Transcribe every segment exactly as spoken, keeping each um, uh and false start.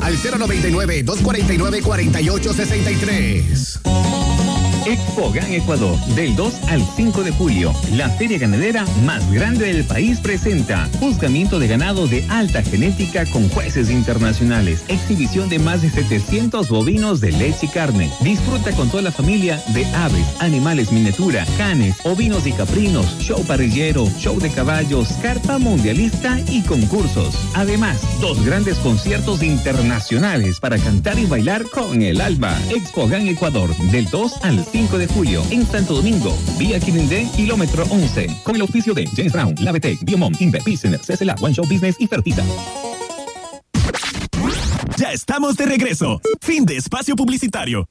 al cero noventa y nueve, dos cuarenta y nueve, cuarenta y ocho sesenta y tres. Expogan Ecuador, del dos al cinco de julio. La feria ganadera más grande del país presenta juzgamiento de ganado de alta genética con jueces internacionales, exhibición de más de setecientos bovinos de leche y carne. Disfruta con toda la familia de aves, animales miniatura, canes, ovinos y caprinos, show parrillero, show de caballos, carpa mundialista y concursos. Además, dos grandes conciertos internacionales para cantar y bailar con el alma. Expogan Ecuador, del dos al cinco de julio, en Santo Domingo, vía Quirindé, kilómetro once, con el auspicio de James Brown, Labetec, Biomom, Inverpicen, C C L A, One Show Business y Fertiza. Ya estamos de regreso. Fin de espacio publicitario.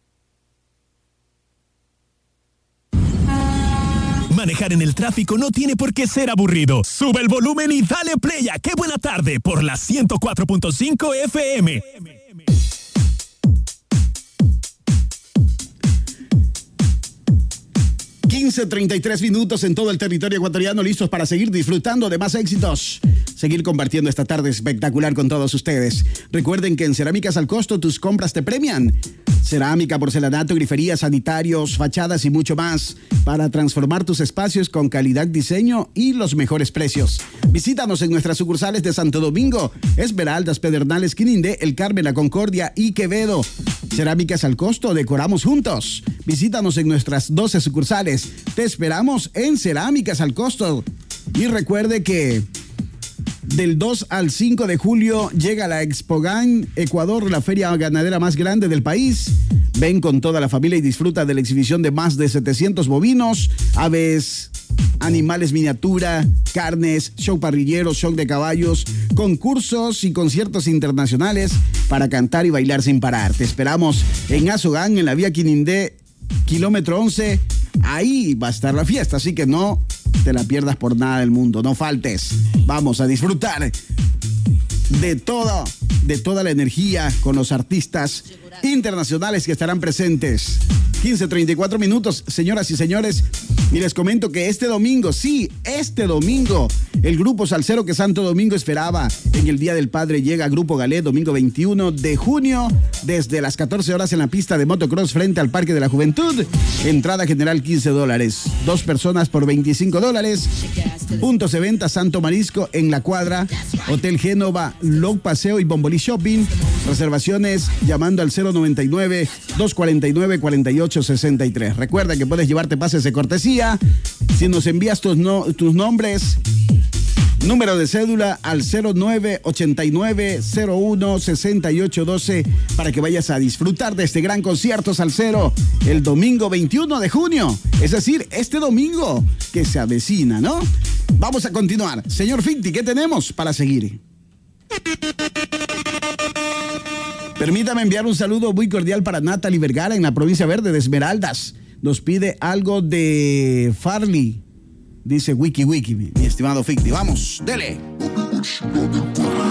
Manejar en el tráfico no tiene por qué ser aburrido. Sube el volumen y dale play a Qué Buena Tarde por la ciento cuatro punto cinco F M. quince treinta y tres minutos en todo el territorio ecuatoriano, listos para seguir disfrutando de más éxitos. Seguir compartiendo esta tarde espectacular con todos ustedes. Recuerden que en Cerámicas al Costo tus compras te premian. Cerámica, porcelanato, griferías, sanitarios, fachadas y mucho más para transformar tus espacios con calidad, diseño y los mejores precios. Visítanos en nuestras sucursales de Santo Domingo, Esmeraldas, Pedernales, Quirindé, El Carmen, La Concordia y Quevedo. Cerámicas al Costo, decoramos juntos. Visítanos en nuestras doce sucursales. Te esperamos en Cerámicas al Costo. Y recuerde que del dos al cinco de julio llega la Expogan Ecuador, la feria ganadera más grande del país. Ven con toda la familia y disfruta de la exhibición de más de setecientos bovinos, aves, animales miniatura, carnes, show parrillero, show de caballos, concursos y conciertos internacionales para cantar y bailar sin parar. Te esperamos en Azogán, en la vía Quirindé, kilómetro once. Ahí va a estar la fiesta, así que no te la pierdas por nada del mundo, no faltes. Vamos a disfrutar de todo, de toda la energía con los artistas internacionales que estarán presentes. quince treinta y cuatro minutos, señoras y señores, y les comento que este domingo, sí, este domingo, el Grupo Salsero que Santo Domingo esperaba en el Día del Padre llega a Grupo Galé, domingo veintiuno de junio, desde las catorce horas en la pista de motocross frente al Parque de la Juventud. Entrada general quince dólares, dos personas por veinticinco dólares. Puntos de venta Santo Marisco en La Cuadra, Hotel Génova, Log Paseo y Bombolí Shopping. Reservaciones llamando al cero noventa y nueve, dos cuarenta y nueve, cuarenta y ocho sesenta y tres. Recuerda que puedes llevarte pases de cortesía si nos envías tus, no, tus nombres, número de cédula al cero nueve ochenta y nueve, cero uno, sesenta y ocho doce para que vayas a disfrutar de este gran concierto salsero el domingo veintiuno de junio. Es decir, este domingo que se avecina, ¿no? Vamos a continuar. Señor Ficti, ¿qué tenemos para seguir? Permítame enviar un saludo muy cordial para Natalie Vergara en la provincia verde de Esmeraldas. Nos pide algo de Farley. Dice Wiki Wiki, mi estimado Ficti. Vamos, dele.